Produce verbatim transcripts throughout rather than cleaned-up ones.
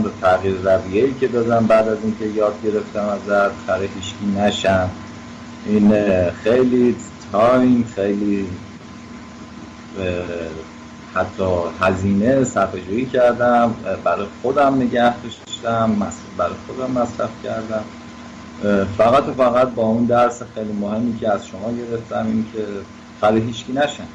و تغییر رویه‌ای که دادم بعد از اینکه یاد گرفتم ازت خر هیچکی نشم. این خیلی تایم، خیلی حتی هزینه صرفه‌جویی کردم، برای خودم نگه داشتم، برای خودم مصرف کردم، فقط و فقط با اون درس خیلی مهمی که از شما گرفتم، این که خر هیچکی نشم.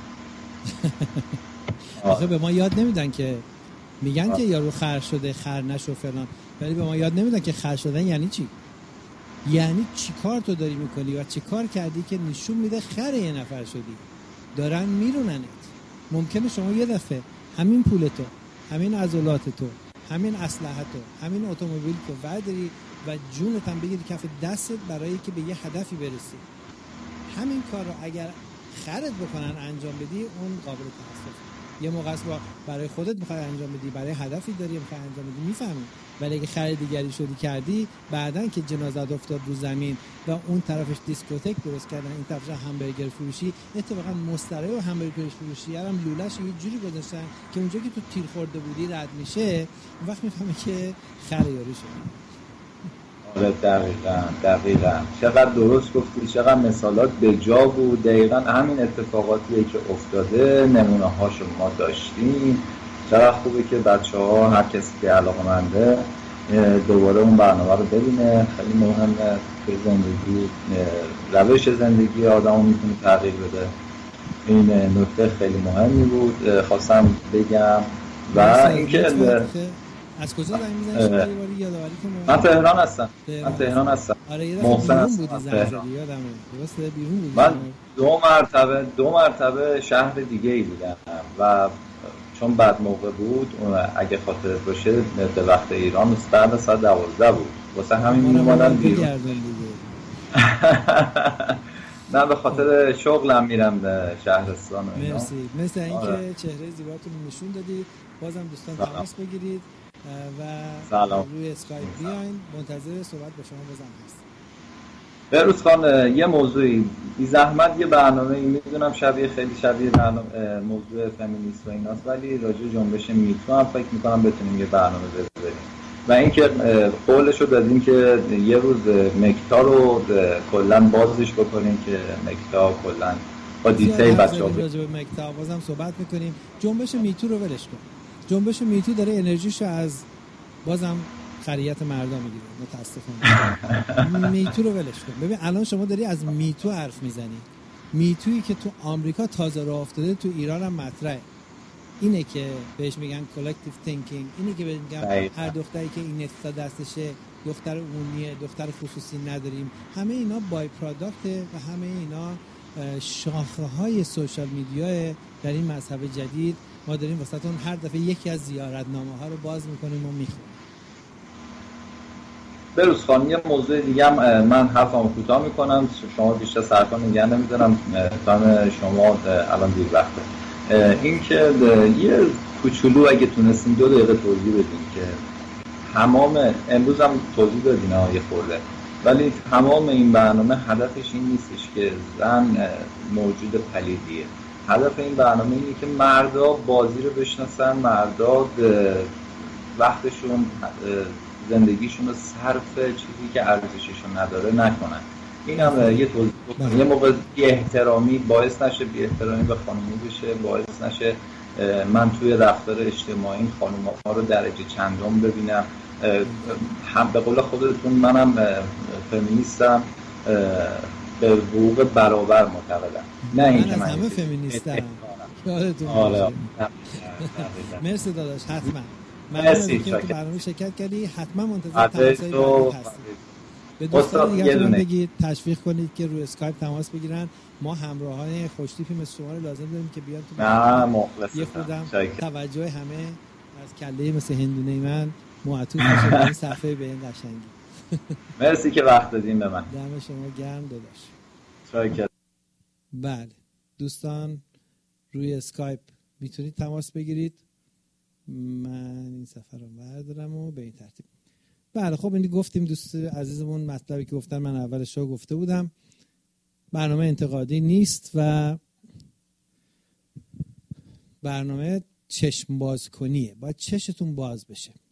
آخه به ما یاد نمیدن که میگن آه. که یارو خر شده خر نشو فلان، ولی به ما یاد نمیدن که خر شدن یعنی چی، یعنی چی کار تو داری میکنی و چی کار کردی که نشون میده خر یه نفر شدی، دارن میروننت. ممکنه شما یه دفعه همین پول تو، همین عضلات تو، همین اسلحه تو، همین اتومبیل تو برداری و جونت هم بگیری کف دستت برای که به یه هدفی برسی. همین کار رو اگر خرت بکنن انجام بدی، اون قابل تاسفه. یه موقع است برای خودت میخوای انجام بدی، برای هدفی داری میخوای انجام بدی، میفهمی. ولی اگه خر دیگری شدی کردی، بعدن که جنازت افتاد رو زمین و اون طرفش دیسکوتک درست کردن، این طرفش همبرگر فروشی، اتفاقا مسترای و همبرگر فروشی هم لوله‌اش یه جوری گذاشتن که اونجا که تو تیر خورده بودی رد میشه، اون وقت میفهمی که خر یاری شدی. آره دقیقاً دقیقاً چقدر درست گفتی، چقدر مثالات به جا بود. دقیقاً همین اتفاقاتیه که افتاده، نمونه هاشو ما داشتیم. چقدر خوبه که بچه‌ها، هر کسی که علاقه‌منده دوباره اون برنامه رو ببینه. خیلی مهمه توی زندگی، روش زندگی آدمو میتونه تغییر بده. این نکته خیلی مهمی بود خواستم بگم. و اینکه از کجا زنگ می‌زنی شما یه باری یادآوری کن؟ من تهران هستم. من تهران هستم. آره یه دفعه بیرون بودی زنگ زدی یادمه. درسته بیرون بودی. من دو مرتبه دو مرتبه شهر دیگه‌ای بودم و چون بعد موقع بود، اگه خاطرت باشه به وقت ایران بعد از ساعت دوازده بود، واسه همین میومدم بیرون. نه به خاطر شغلم میرم به شهرستان و اینا. مرسی. مثل اینکه آره. چهره زیباتون نشون دادید. بازم دوستان تماس بگیرید و سلام. روی اسکایپ بیاین. منتظر صحبت با شما بازم هستم. بروز خان، یه موضوعی بی زحمت، یه برنامه میدونم شبیه خیلی شبیه برنامه موضوع فمینیست و ایناست، ولی راجع جنبش میتو هم فکر میکنم بتونیم یه برنامه بذاریم. و اینکه قولشو دادیم که یه روز مکتا رو کلا بازش بکنیم که مکتا کلا با دیتیل بچه‌ها راجع به مکتا بازم صحبت میکنیم. جنبش میتو رو ولش کن. جنبش میتو داره انرژیشو از بازم خریت مردم میگیره، متاسفانه. میتو رو ولش کن. ببین الان شما داری از میتو حرف میزنی. میتویی که تو آمریکا تازه راه افتاده، تو ایران هم مطرحه. اینه که بهش میگن کلکتیو تینکینگ. اینه که بهش میگن هر دختری که این اقتصاد دستشه دختر عمومیه، دختر خصوصی نداریم. همه اینا بای پروداکته و همه اینا شاخه های سوشال میدیا در این مذهب جدید. ما داریم واسهتون هر دفعه یکی از زیارتنامه ها رو باز میکنیم و میخونیم. بروز خان، یه موضوع دیگه هم من حرفمو کوتاه میکنم، شما بیشتر سرکار نگه نمیدونم، تایم شما الان دیر وقته. این که یه کوچولو اگه تونستین دو دقیقه توضیح بدین که تمام، امروز هم توضیح دادین ها یه خورده، ولی تمام این برنامه هدفش این نیستش که زن موجود پلیدیه. هدف این برنامه اینه که مردا بازی رو بشناسن، مردا وقتشون زندگیشون رو صرف چیزی که ارزششون نداره نکنن. این هم یه توضیح بکنم. یه موقع بی احترامی باعث نشه، بی احترامی به خانومی بشه، باعث نشه من توی رفتار اجتماعی خانوما رو درجه چندم ببینم. هم به قول خودتون منم فمینیستم، به حقوق برابر معتقدم، نه اینکه من از همه فمینیستم. یادتون باشه. مرسی داداش، حتما مرسی که تو برنامه شرکت کردی. حتما منتظر تماس‌های بعدی هستیم. به دوستان دیگه هم بگید تشویق کنید که روی اسکایپ تماس بگیرن. ما همراهان خوشتیپی مثل شما رو لازم داریم که بیان تو برنامه. یه خودم توجه همه از کله مثل هندونه من معطوف بشه به این صفحه، به این قشنگی. مرسی که وقت دادین به من. دم شما گرم داداش. شکر. بله دوستان روی اسکایپ میتونید تماس بگیرید. من این سفر رو بردارم و به این ترتیب. بله خب این گفتیم دوست عزیزمون مطلبی که گفتن من اول شو گفته بودم. برنامه انتقادی نیست و برنامه چشم باز کنیه. باید چشتون باز بشه.